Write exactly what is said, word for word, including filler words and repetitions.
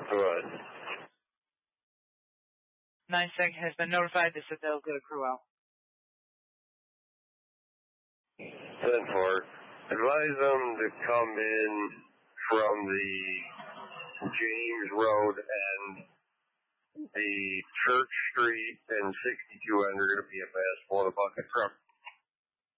What? Nine Sec has been notified. They said they'll get a crew out. ten four. Advise them to come in from the James Road and the Church Street and sixty-two end are going to be a fast for the bucket truck.